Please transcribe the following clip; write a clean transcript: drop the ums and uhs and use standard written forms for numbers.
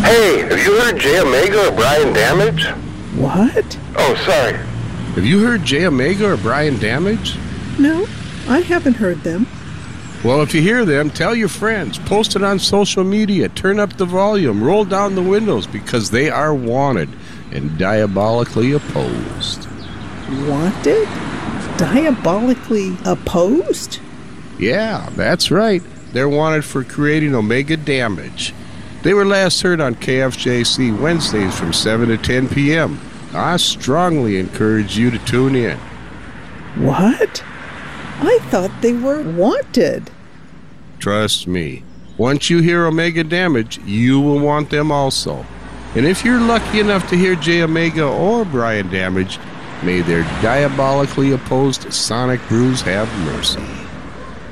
Hey, have you heard Jay Omega or Brian Damage? What? Oh, sorry. Have you heard Jay Omega or Brian Damage? No, I haven't heard them. Well, if you hear them, tell your friends. Post it on social media. Turn up the volume. Roll down the windows because they are wanted and diabolically opposed. Wanted? Diabolically opposed? Yeah, that's right. They're wanted for creating Omega Damage. They were last heard on KFJC Wednesdays from 7 to 10 p.m. I strongly encourage you to tune in. What? I thought they were wanted. Trust me. Once you hear Omega Damage, you will want them also. And if you're lucky enough to hear Jay Omega or Brian Damage, may their diabolically opposed sonic brews have mercy.